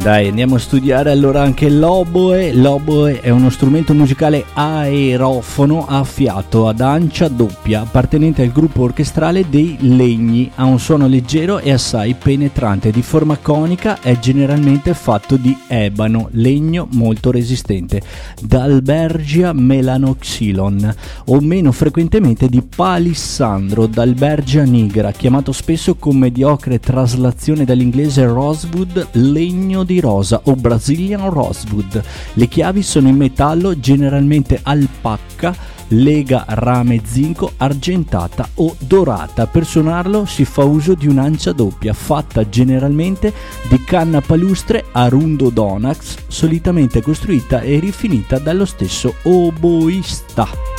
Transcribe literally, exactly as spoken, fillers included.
Dai, andiamo a studiare allora anche l'oboe. L'oboe è uno strumento musicale aerofono a fiato ad ancia doppia, appartenente al gruppo orchestrale dei legni. Ha un suono leggero e assai penetrante, di forma conica, è generalmente fatto di ebano, legno molto resistente, Dalbergia melanoxylon, o meno frequentemente di palissandro, Dalbergia nigra, chiamato spesso con mediocre traslazione dall'inglese rosewood, legno di rosa, o Brazilian rosewood. Le chiavi sono in metallo, generalmente alpacca, lega, rame, zinco, argentata o dorata. Per suonarlo si fa uso di un'ancia doppia, fatta generalmente di canna palustre Arundo Donax, solitamente costruita e rifinita dallo stesso oboista.